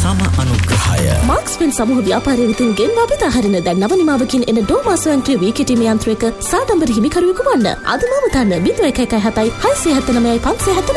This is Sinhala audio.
සම අනුග්‍රහය. මාක්ස්පෙන් සමූහ ව්‍යාපාරය වෙතින් ගෙන්වා බෙදා හරින දැන් නව නිමාවකින් එන ඩෝමා ස්වයංක්‍රීය වී කිටීම යන්ත්‍රයක සාඩම්බර හිමිකරුවෙකු වන්න. අද මාම තන්න 0117 679 579